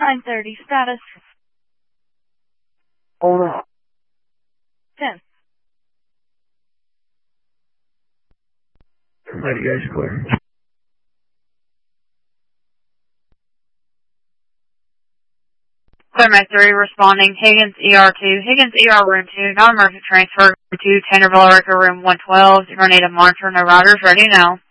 9:30 status. Over. 10. Ready, guys, clear. Clear 3 responding. Higgins ER2. Higgins ER room 2. Non-emergency transfer to Tannerville Ricker room 112. You're going to need a monitor. No riders. Ready now.